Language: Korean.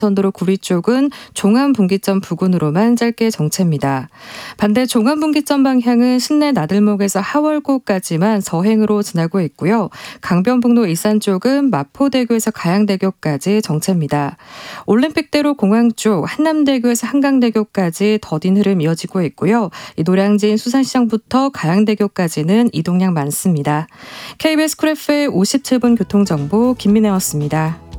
선도로 구리 쪽은 종암분기점 부근으로만 짧게 정체입니다. 반대 종암분기점 방향은 신내 나들목에서 하월고까지만 서행으로 지나고 있고요. 강변북로 일산 쪽은 마포대교에서 가양대교까지 정체입니다. 올림픽대로 공항 쪽 한남대교에서 한강대교까지 더딘 흐름 이어지고 있고요. 이 노량진 수산시장부터 가양대교까지는 이동량 많습니다. KBS 쿨 FM 57분 교통정보 김민혜였습니다.